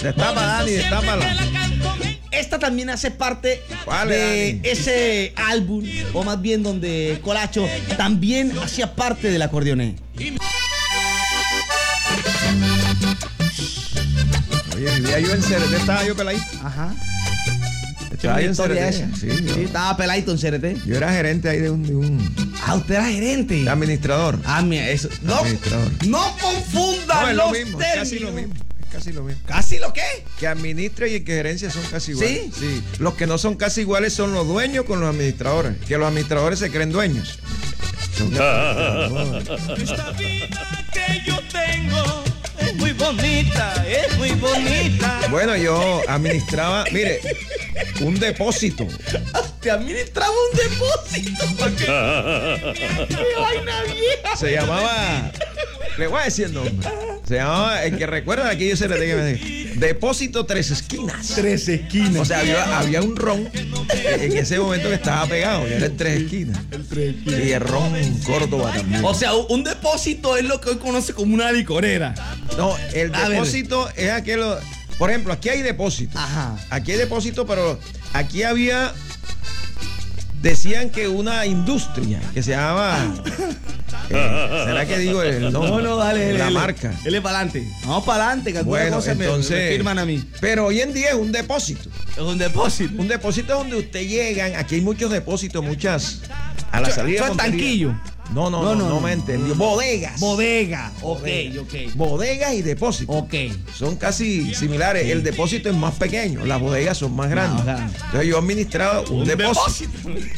Destapa, Dani, destápala. Esta también hace parte Vale, de Dani. ese álbum, o más bien donde Colacho también hacía parte del acordeoné. Oye, vivía yo en Cereté, estaba yo peladito. Ajá. Estaba yo en historia Cereté. esa. Sí, Sí, estaba peladito en CRT. yo era gerente ahí de un Ah, usted era gerente. administrador. Ah, mira, eso. No, Administrador. no confundan No, es lo los mismo, es casi términos. lo mismo. Es casi lo mismo. ¿Casi lo qué? Que administra y el que gerencia son casi iguales. ¿Sí? Sí. Los que no son casi iguales son los dueños con los administradores. Que los administradores se creen dueños. Esta vida que yo tengo es muy bonita, es muy bonita. Bueno, yo administraba, mire, un depósito. Te administraba un depósito. ¡Qué vaina vieja! Se llamaba, le voy a decir el nombre. Se llamaba, el que recuerda de aquello se le diga, Depósito Tres Esquinas. 3 esquinas. O sea, había un ron en ese momento que estaba pegado, y era en Tres Esquinas. Y el ron Córdoba también. O sea, un depósito es lo que hoy conoce como una licorera. No, el A ver. depósito es aquel. Por ejemplo, aquí hay depósito. Ajá. Aquí hay depósito, pero aquí había. Decían que una industria que se llamaba. ¿Será que digo el nombre? No, dale. La marca. Él es para adelante. Vamos para adelante, que alguna Bueno, cosa me entonces. firman a mí. Pero hoy en día es un depósito. Es un depósito. Un depósito donde usted llegan. Aquí hay muchos depósitos, muchas. A la salida. Eso de es Montería. tanquillo. No me entendió. Bodegas. Bodega. Ok, Bodega. ok. Bodegas y depósitos. Ok. Son casi similares. El depósito es más pequeño, las bodegas son más grandes. Ajá. Entonces yo administraba un depósito.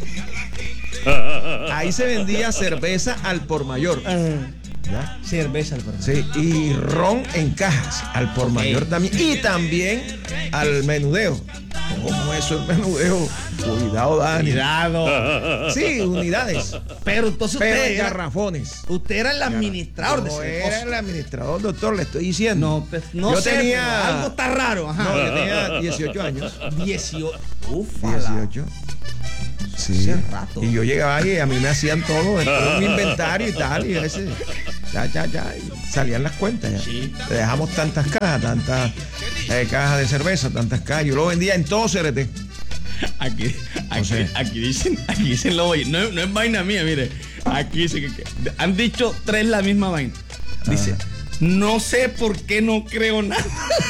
Ahí se vendía cerveza al por mayor. ¿Ya? Cerveza, al perdón. Sí, y ron en cajas al por mayor también. Y también al menudeo. ¿Cómo eso el menudeo? Cuidado, Dani. Cuidado. Sí, unidades. Pero entonces Pero usted en era, garrafones. usted era el administrador de No ese era depósito. el administrador, doctor, le estoy diciendo. No, pues, no Yo sé, tenía- pero algo está raro. Ajá. No, yo tenía 18 años. 18. Uf, 18. Sí. Hace rato. Y yo llegaba ahí y a mí me hacían todo, un inventario y tal, y a veces ya, y salían las cuentas ya. Sí. Le dejamos tantas cajas, tantas cajas de cerveza, tantas cajas. Yo lo vendía en todo CRT. Aquí dicen lo oye. No es vaina mía, mire. Aquí dice que han dicho 3 la misma vaina. Dice, no sé por qué no creo nada.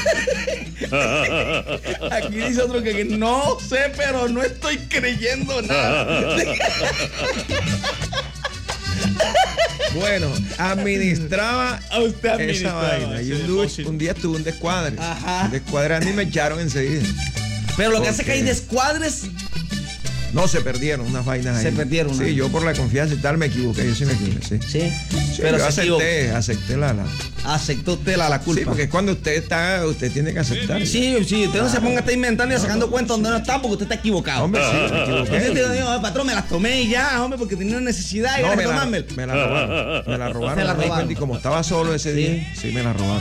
Aquí dice otro que no sé, pero no estoy creyendo nada. Bueno, administraba A usted esa administraba vaina. Y ese un depósito. día tuve un descuadre. Ajá. Un descuadre y me echaron enseguida. Pero lo que ¿Por hace que qué? hay descuadres. No, se perdieron unas vainas ahí. Se perdieron, Sí, ¿no? yo por la confianza y tal me equivoqué. Yo sí me equivoqué, sí. Sí. Sí, Pero yo se equivocó. acepté la. Aceptó usted la culpa. Sí, porque es cuando usted tiene que aceptar. Sí, usted no se ponga a estar inventando y sacando cuentas donde no está porque usted está equivocado. Hombre, sí, me Usted te equivoqué. digo, patrón, me las tomé y ya, hombre, porque tenía una necesidad y No, ganas me de la tomármela. robaron. Me la robaron. Se la no me di robaron. cuenta, y como estaba solo ese día, sí me la robaron.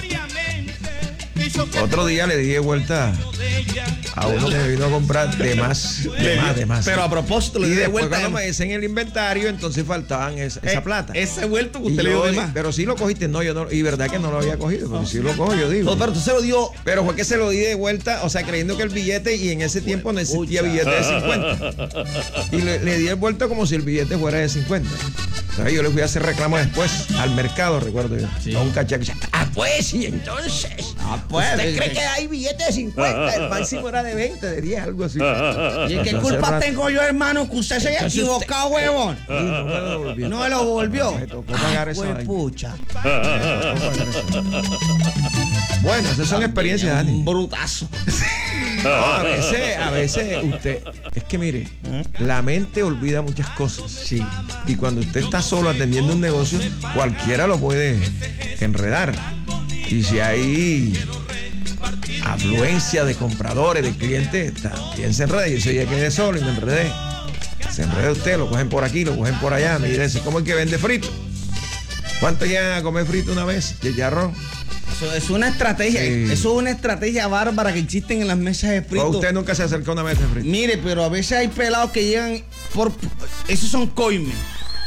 Otro día le di de vuelta a uno que me vino a comprar de más. Pero a propósito, le Y di de después vuelta. cuando me dicen el inventario, entonces faltaban esa plata. Ese vuelto que Y usted le dio yo, de más. pero sí lo cogiste, no, yo no, y verdad que no lo había cogido, porque si lo cojo yo digo. No, pero tú se lo dio. Pero fue que se lo di de vuelta, o sea, creyendo que el billete, y en ese tiempo no existía Pucha. billete de 50. Y le di el vuelto como si el billete fuera de 50. Entonces yo le fui a hacer reclamo después al mercado, recuerdo yo. Sí. A un cachaco. Pues, y entonces. Pues, ¿Usted cree que hay billete de 50? El máximo era de 20, de 10, algo así. ¿Y qué Entonces, culpa rato- tengo yo, hermano, que usted se haya Entonces equivocado, huevón? Y no me lo devolvió. No me lo volvió. Me tocó pagar esa Pues vaina. pucha. Bueno, esas son experiencias, Dani. Un brutazo. No, a veces usted, es que mire, la mente olvida muchas cosas. Sí. Y cuando usted está solo atendiendo un negocio, cualquiera lo puede enredar. Y si hay afluencia de compradores, de clientes, también se enreda. Yo ese día quedé solo y me enredé. Se enreda usted, lo cogen por aquí, lo cogen por allá. Me dice, ¿cómo es que vende frito? ¿Cuántos llegan a comer frito una vez? Chicharrón. Eso es una estrategia. Sí. Eso es una estrategia bárbara que existen en las mesas de ¿O frito. usted nunca se acercó a una mesa de frito? Mire, pero a veces hay pelados que llegan por. Esos son coimes.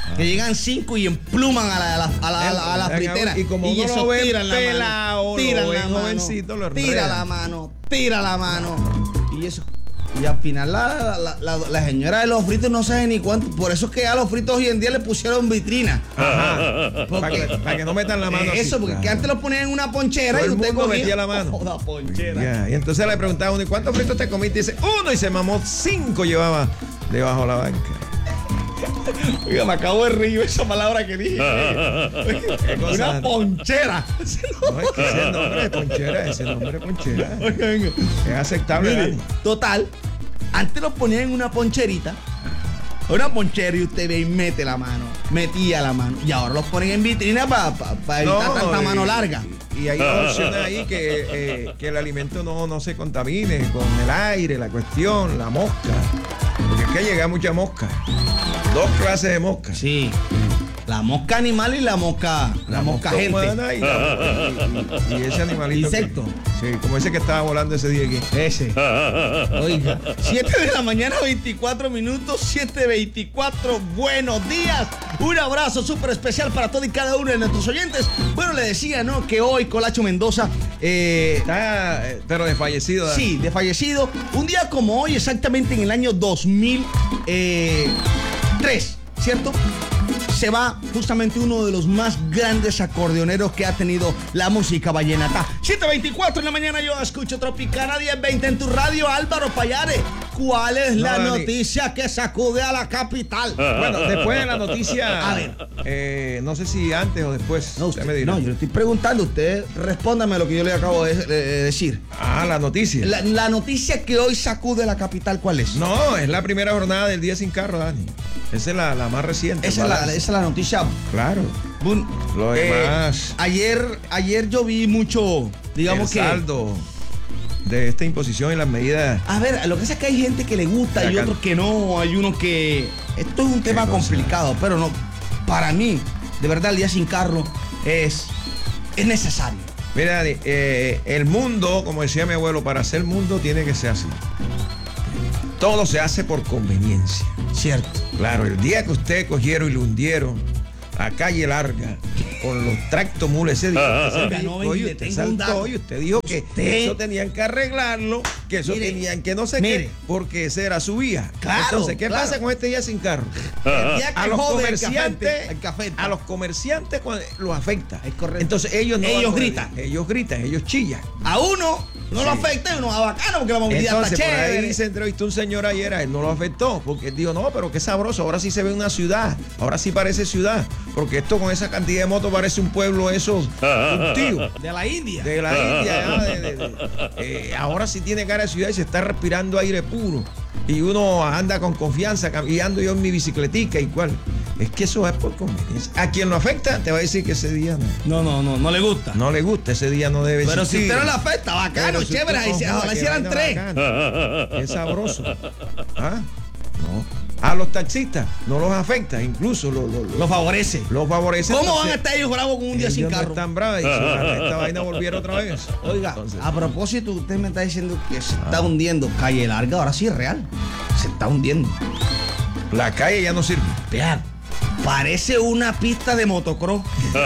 Que llegan 5 y empluman a la fritera. Y como no eso lo ven tiran la pelado, mano, tiran lo la ven mano, jovencito, lo tira enredan. la mano. Y eso. Y al final la señora de los fritos no sabe ni cuánto. Por eso es que a los fritos hoy en día le pusieron vitrina. Ajá. Para que no metan la mano. Eso, así, porque claro. antes lo ponían en una ponchera Todo y el usted mundo cogía. metía la mano. Joda, ponchera. Ya, y entonces le preguntaba a uno, ¿y cuántos fritos te comiste? Y dice, 1, y se mamó 5 llevaba debajo de la banca. Oiga, me acabo de reír esa palabra que dije. ¿Qué cosa? Una ponchera. No, es que ese nombre de ponchera, Oiga, venga. es aceptable, Mire, Dani. total, antes lo ponían en una poncherita. Una ponchera y usted ve y metía la mano. Y ahora los ponen en vitrina para evitar tanta mano larga. Y hay dos opciones ahí que el alimento no se contamine con el aire, la cuestión, la mosca. Porque es que llega mucha mosca. 2 clases de mosca. Sí. La mosca animal y la mosca gente. humana y ese animalito. Insecto. Sí, como ese que estaba volando ese día aquí. Ese. Oiga. 7 de la mañana, 24 minutos, 7:24. Buenos días. Un abrazo súper especial para todos y cada uno de nuestros oyentes. Bueno, le decía, ¿no? Que hoy Colacho Mendoza. Está, pero desfallecido. Dani. Sí, de fallecido. Un día como hoy, exactamente en el año 2003, ¿cierto? Se va justamente uno de los más grandes acordeoneros que ha tenido la música vallenata. 7:24 en la mañana, yo escucho Tropicana 10:20 en tu radio. Álvaro Payares, ¿cuál es la Dani. noticia que sacude a la capital? Bueno, después de la noticia, A ver. no sé si antes o después. No, usted me dirá. no, yo le estoy preguntando, usted respóndame lo que yo le acabo de decir. La noticia. La noticia que hoy sacude la capital, ¿cuál es? No, es la primera jornada del Día Sin Carro, Dani. Esa es la más reciente. Esa es la noticia. Claro. Bun, Lo demás. Ayer yo vi mucho, digamos el que. saldo de esta imposición y las medidas. A ver, lo que pasa es que hay gente que le gusta y otros que no. Hay uno que. Esto es un tema cosa? complicado, pero no. Para mí, de verdad, el Día Sin Carro es necesario. Mira, Dani, el mundo, como decía mi abuelo, para ser mundo tiene que ser así. Todo se hace por conveniencia. Cierto. Claro, el día que usted cogieron y lo hundieron a calle larga con los tractomules ese día, usted dijo que eso tenían que arreglarlo, que eso tenían que no sé qué, porque esa era su vía. Claro, entonces, ¿qué pasa con este Día Sin Carro? A los comerciantes los afecta. Es correcto. Entonces ellos gritan. Ellos chillan. A uno no lo afecta y uno va bacano porque la movilidad Entonces, está por chévere. ahí se entrevistó un señor ayer, a él no lo afectó, porque él dijo, no, pero qué sabroso, ahora sí se ve una ciudad, ahora sí parece ciudad, porque esto con esa cantidad de motos parece un pueblo eso, un tío. De la India. De la India, ahora sí tiene cara de ciudad y se está respirando aire puro. Y uno anda con confianza, y ando yo en mi bicicletica y cuál. Es que eso es por conveniencia. A quien lo afecta, te va a decir que ese día No le gusta. no le gusta, ese día no debe Pero existir. si usted no le afecta, bacano, Pero si chévere, usted ahí se no, ojalá qué hicieran vaina 3. bacana. Qué sabroso. ¿Ah? No. A los taxistas no los afecta, incluso Lo favorece. los favorece. ¿Cómo van entonces, a estar ellos bravos con un día sin ellos no carro? están bravos y ojalá esta vaina volviera otra vez. Oiga, Entonces, a propósito, usted me está diciendo que se está hundiendo. Calle Larga, ahora sí es real. Se está hundiendo. la calle ya no sirve. Vean, parece una pista de motocross.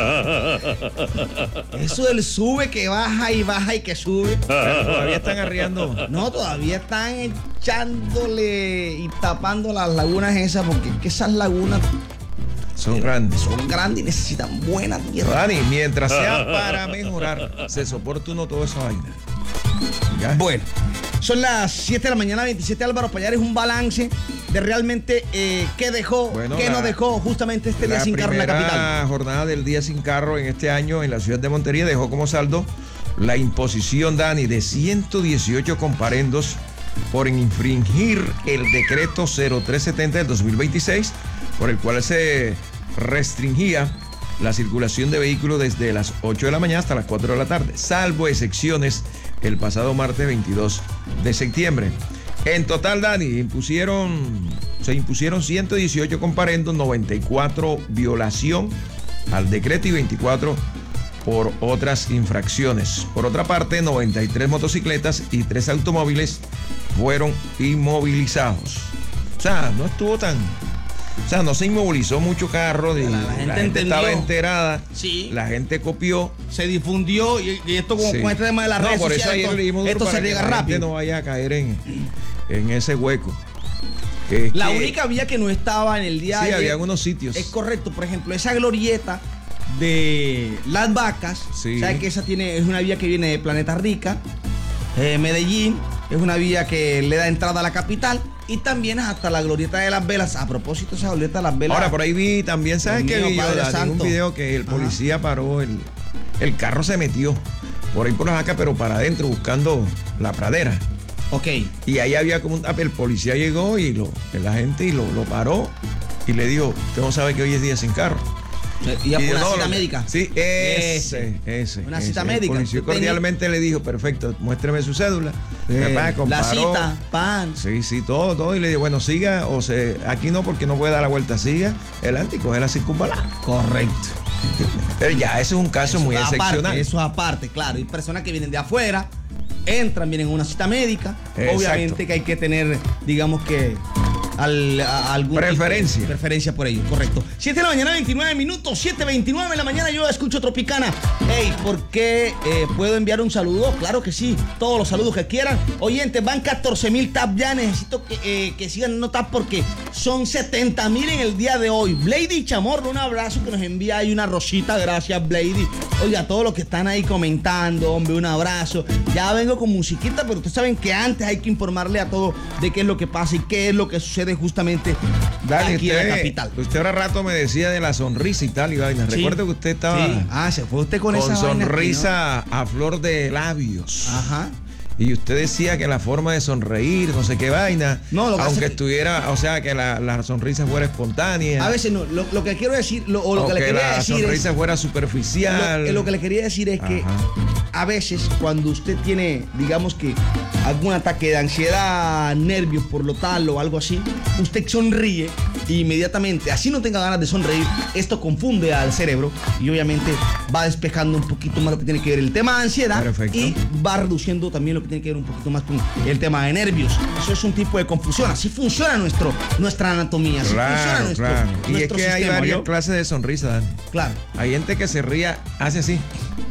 Eso del sube que baja y que sube. Pero todavía están arriando. No, todavía están echándole y tapando las lagunas esas, porque es que esas lagunas Son grandes. son grandes y necesitan buena tierra. Dani, mientras sea para mejorar, se soporta uno toda esa vaina. ¿Ya? Bueno, son las 7 de la mañana, 27. Álvaro Payares, un balance de realmente qué dejó, Bueno, qué no dejó justamente este día sin carro en la La capital. primera jornada del Día Sin Carro en este año en la ciudad de Montería dejó como saldo la imposición, Dani, de 118 comparendos por infringir el decreto 0370 del 2026, por el cual se restringía la circulación de vehículos desde las 8 de la mañana hasta las 4 de la tarde, salvo excepciones el pasado martes 22 de septiembre. En total, Dani, se impusieron 118 comparendos, 94 violación al decreto y 24 por otras infracciones. Por otra parte, 93 motocicletas y 3 automóviles fueron inmovilizados. O sea, no estuvo tan O sea, no se inmovilizó mucho carro, La gente entendió. estaba enterada, Sí. la gente copió. Se difundió y esto con este tema de las redes por sociales. eso ayer le dimos esto para se que llega la gente rápido. no vaya a caer en ese hueco. La única vía que no estaba en el día de Sí, ayer, había algunos sitios. es correcto, por ejemplo, esa glorieta de Las Vacas, Sí. ¿sabes que esa es una vía que viene de Planeta Rica, Medellín, es una vía que le da entrada a la capital y también hasta la glorieta de Las Velas. A propósito de esa glorieta de Las Velas. Ahora, por ahí vi también, ¿sabes Dios qué mío, vi yo, Padre Dani? Santo. Un video que el policía paró, el carro se metió por ahí por las vacas, pero para adentro, buscando la pradera. Ok. Y ahí había como un tape, el policía llegó y la gente lo paró y le dijo, usted no sabe que hoy es día sin carro. Y a Y por una no, cita lo- médica. Sí, ese. Una cita El médica. policía Usted cordialmente le dijo, perfecto, muéstreme su cédula. Papá, la comparó. cita, pan. Sí, todo. Y le dijo, bueno, siga, aquí no, porque no puede dar la vuelta, siga adelante y coge la circunvalada. Correcto. Pero ya, ese es un caso muy aparte, excepcional. eso aparte, claro. Hay personas que vienen de afuera, entran, vienen a una cita médica. Exacto. Obviamente que hay que tener, digamos que, algún Preferencia. tipo de preferencia por ello, correcto. 7 de la mañana, 29 minutos, 7:29 de la mañana, yo escucho Tropicana. Hey, ¿por qué puedo enviar un saludo? Claro que sí, todos los saludos que quieran. Oyentes, van 14,000 tab ya, necesito que sigan dando tab porque son 70,000 en el día de hoy. Blady Chamorro, un abrazo que nos envía ahí una rosita, gracias Blady. Oiga, todos los que están ahí comentando, hombre, un abrazo. Ya vengo con musiquita, pero ustedes saben que antes hay que informarle a todos de qué es lo que pasa y qué es lo que sucede justamente Dani, aquí en la capital. usted ahora rato me decía de la sonrisa y tal y vaina. Sí. Recuerdo que usted estaba Sí. Se fue usted con con esa vaina aquí, sonrisa a flor de labios. ¿no? Ajá. Y usted decía que la forma de sonreír, no sé qué vaina, No, lo que aunque hace- estuviera, o sea, que la sonrisa fuera espontánea. A veces no, lo que quiero decir, o lo o que le quería la decir es... sonrisa fuera superficial. Lo que le quería decir es que Ajá. a veces cuando usted tiene, digamos que algún ataque de ansiedad, nervios por lo tal o algo así, usted sonríe e inmediatamente, así no tenga ganas de sonreír, esto confunde al cerebro y obviamente va despejando un poquito más lo que tiene que ver el tema de ansiedad. Perfecto. Y va reduciendo también lo que tiene que ver un poquito más con el tema de nervios. Eso es un tipo de confusión. Así funciona nuestra anatomía. Así funciona Claro, nuestro, claro. Y es nuestro que hay sistema, varias ¿yo? clases de sonrisa, Dani. Claro. Hay gente que se ría, hace así.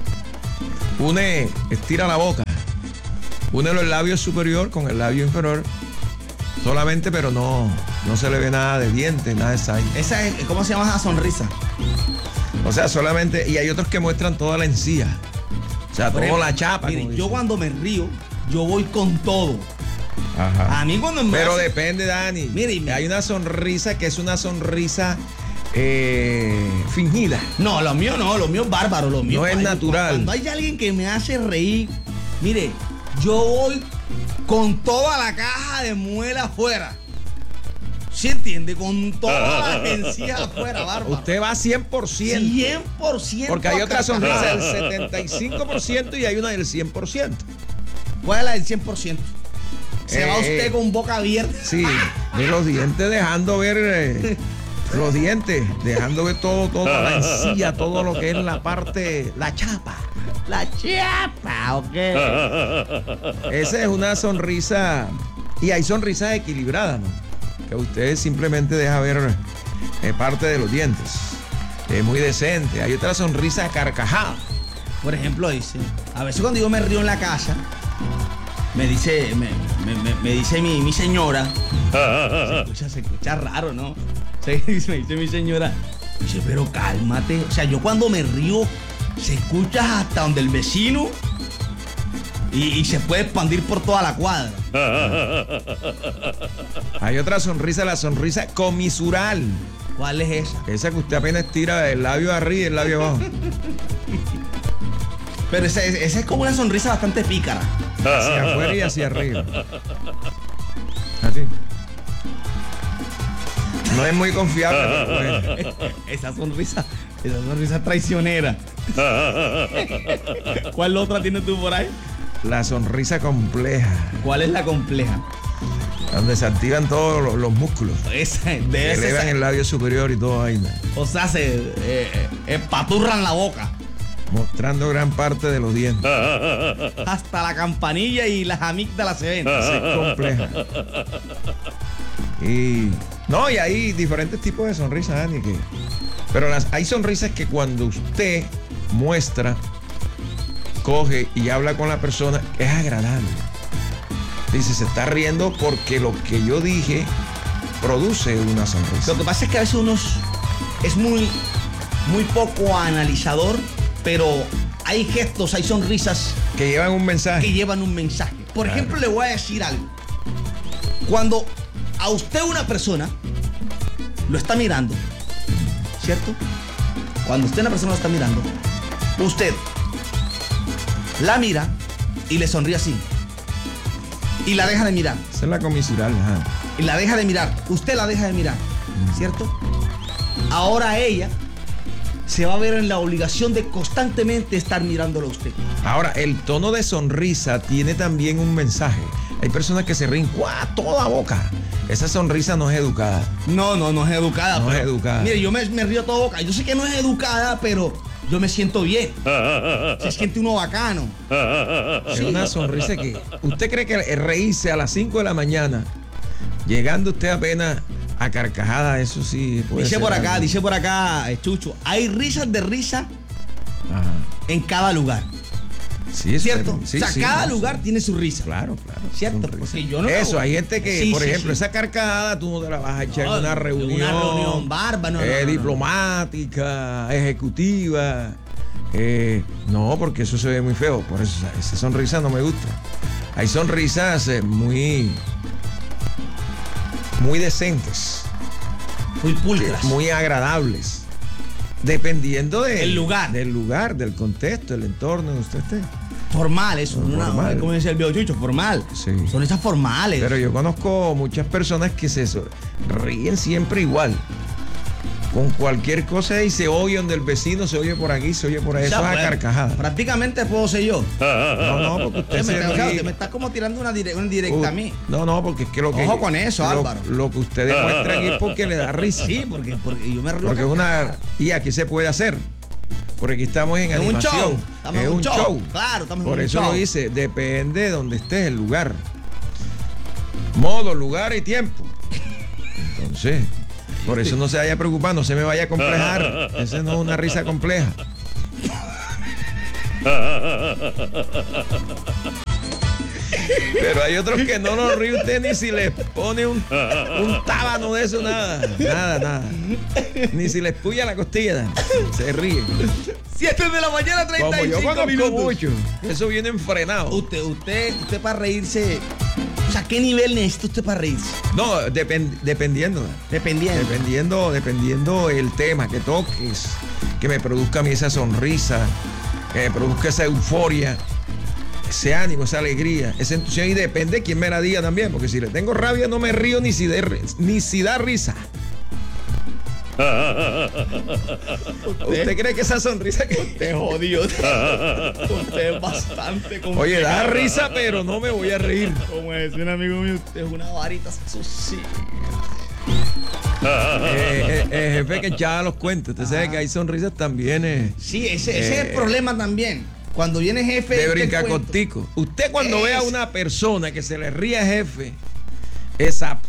Estira la boca. Une los labios superior con el labio inferior. Solamente, pero no se le ve nada de dientes, nada de saña. Esa es, ¿cómo se llama esa sonrisa? O sea, solamente. Y hay otros que muestran toda la encía. O sea, Por toda ejemplo, la chapa. mire, como yo dicen. cuando me río, yo voy con todo. Ajá. A mí cuando me Pero hace- depende, Dani. Mire. Hay una sonrisa que es una sonrisa fingida. No, lo mío no, lo mío es bárbaro, lo mío. No es natural. Cuando hay alguien que me hace reír, mire, yo voy con toda la caja de muela afuera. ¿Sí entiende? Con toda la encía afuera, bárbaro. Usted va 100%. 100%. Porque hay otra sonrisa carcajada. del 75% y hay una del 100%. ¿Cuál es la del 100%? Se va Eh, usted con boca abierta. Sí, de los dientes dejando ver los dientes, dejando ver todo la encía, todo lo que es la parte, la chapa. La chapa, ok. Esa es una sonrisa, y hay sonrisas equilibradas, ¿no? Que usted simplemente deja ver parte de los dientes. Es muy decente. Hay otra sonrisa carcajada. Por ejemplo, dice, a veces cuando yo me río en la casa, me dice mi señora, se escucha raro, ¿no? Me dice mi señora, dice, pero cálmate. O sea, yo cuando me río, se escucha hasta donde el vecino y se puede expandir por toda la cuadra. Hay otra sonrisa, la sonrisa comisural. ¿Cuál es esa? Esa que usted apenas tira el labio arriba y el labio abajo. Pero esa es como una sonrisa bastante pícara. Hacia afuera y hacia arriba. Así. No es muy confiable, pero bueno. Esa sonrisa traicionera. ¿Cuál otra tienes tú por ahí? La sonrisa compleja, ¿Cuál es la compleja? donde se activan todos los músculos. Esa, Se de elevan ese, el labio superior y todo ahí, ¿no? o sea, se paturran la boca. Mostrando gran parte de los dientes. Hasta la campanilla y las amígdalas se ven. Esa es compleja. Y No, y hay diferentes tipos de sonrisas, Dani, pero hay sonrisas que cuando usted muestra, coge y habla con la persona, es agradable. Dice, se está riendo porque lo que yo dije produce una sonrisa. Lo que pasa es que a veces uno es muy poco analizador, pero hay gestos, hay sonrisas que llevan un mensaje. Por ejemplo, le voy a decir algo. Cuando a usted una persona lo está mirando, ¿cierto? Cuando usted una persona lo está mirando, usted la mira y le sonríe así. Y la deja de mirar. Esa es la comicidad, ajá. Y la deja de mirar. Usted la deja de mirar, ¿cierto? Ahora ella se va a ver en la obligación de constantemente estar mirándolo a usted. Ahora, el tono de sonrisa tiene también un mensaje. Hay personas que se ríen toda boca. Esa sonrisa no es educada. No es educada. No es educada. Mire, yo me río toda boca. Yo sé que no es educada, pero yo me siento bien. Se siente uno bacano. Es una sonrisa que... ¿Usted cree que reírse a las 5 de la mañana, llegando usted apenas a carcajada, eso sí puede dice ser por acá, Chucho, hay risas de risa Ajá. en cada lugar. Sí, es ¿cierto? Sí, o sea, sí, cada sí, lugar tiene su risa. Claro. ¿Cierto? Porque yo no eso, hay gente que, sí, por sí, ejemplo, sí. esa carcajada tú no te la vas a echar en una reunión. Una reunión barba, no. Diplomática, ejecutiva. No, porque eso se ve muy feo. Por eso esa sonrisa no me gusta. Hay sonrisas muy decentes. Muy pulcras. Muy agradables. Dependiendo del lugar, del contexto, del entorno donde usted esté. Formal, eso. Formal. Como dice el viejo Chucho, formal. Sí. Son esas formales. Pero yo conozco muchas personas que se ríen siempre igual. Con cualquier cosa y se oye donde el vecino se oye por aquí, se oye por ahí. O sea, eso es a carcajada. Prácticamente puedo ser yo. No, porque usted se ríe. Usted me está como tirando una directa a mí. No, porque es que lo que... Ojo con eso, Álvaro. Lo que usted demuestra aquí es porque le da risa. Sí, porque yo me río. Porque es una... Y aquí se puede hacer. Porque aquí estamos en animación. Un show. Estamos es un show. Claro, estamos por en un eso show. lo dice, depende de donde estés, el lugar. Modo, lugar y tiempo. Entonces, por eso no se vaya a preocupar, no se me vaya a complejar. Esa no es una risa compleja. Pero hay otros que no nos ríe usted ni si les pone un tábano de eso, nada. Ni si les puya la costilla, se ríen. 7 de la mañana, 35 Como yo conozco minutos. mucho, eso viene enfrenado. Usted para reírse, o sea, ¿qué nivel necesita usted para reírse? No, dependiendo el tema que toques, que me produzca a mí esa sonrisa, que me produzca esa euforia, ese ánimo, esa alegría, ese entusiasmo, y depende de quién me la diga también, porque si le tengo rabia no me río ni si da risa. ¿Usted cree que esa sonrisa que Usted jodido. Usted es bastante complicado. Oye, da risa, pero no me voy a reír. Como decía un amigo mío, usted es una varita sucia. Jefe que echaba los cuentos. Usted sabe que hay sonrisas también. Sí, ese es el problema también. Cuando viene jefe. De brincacortico. Usted cuando ve a una persona que se le ríe a jefe, es sapo.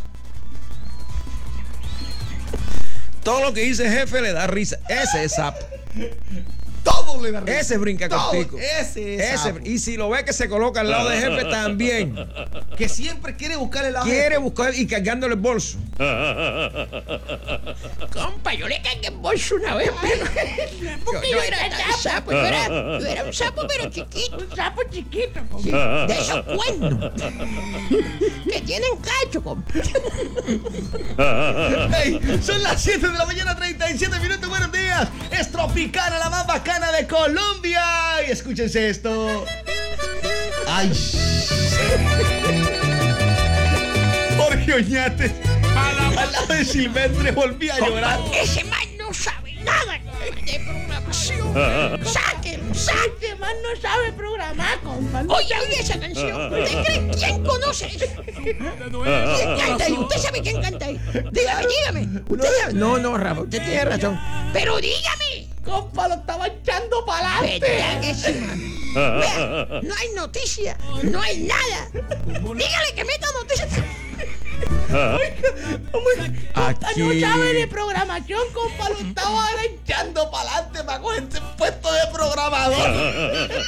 Todo lo que dice jefe le da risa. Ese es sapo. Todo le da risa. Ese brinca contigo. Ese sapo. Y si lo ve que se coloca al lado de jefe también. Que siempre quiere buscar el lado. Quiere buscar y cargándole el bolso. Compa, yo le cargué el bolso una vez, pero porque yo era tan sapo, yo era un sapo pero chiquito. Un sapo chiquito, compa. De esos cuernos que tienen cacho, compa. Hey, son las 7 de la mañana, 37 minutos. Buenos días. Es Tropicana, la más bacana de Colombia. Y escúchense esto. Ay. Jorge Oñate, al lado de Silvestre, volví a llorar. Ese man no sabe nada de programación. Sáquenlo, sáquenlo. Man no sabe programar, compa. Oye esa canción. ¿Usted cree quién conoce eso? ¿Quién canta ahí? ¿Usted sabe quién canta ahí? Dígame. ¿Usted sabe? No, Rafa, usted tiene razón. Pero dígame. Compa, lo estaba echando para adelante. ¿Verdad que sí, man? Vea, no hay noticia, no hay nada. Dígale que meta noticias. Aquí. No sabe de programación, compa. Lo estaba ahora echando para adelante para cogerse puesto de programador.